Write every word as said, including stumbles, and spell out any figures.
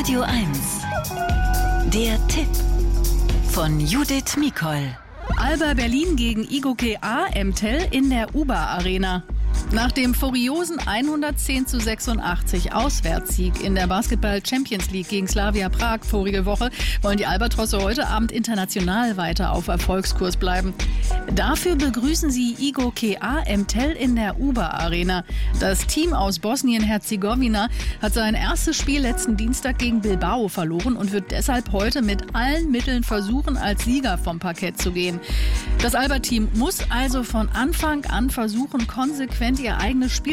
Radio eins. Der Tipp von Judith Mikol. Alba Berlin gegen I G O K A Emtel in der U B A Arena. Nach dem furiosen hundertzehn zu sechsundachtzig Auswärtssieg in der Basketball Champions League gegen Slavia Prag vorige Woche wollen die Albatrosse heute Abend international weiter auf Erfolgskurs bleiben. Dafür begrüßen sie I G O K A Emtel in der U B A Arena. Das Team aus Bosnien-Herzegowina hat sein erstes Spiel letzten Dienstag gegen Bilbao verloren und wird deshalb heute mit allen Mitteln versuchen, als Sieger vom Parkett zu gehen. Das Alba-Team muss also von Anfang an versuchen, konsequent ihr eigenes Spiel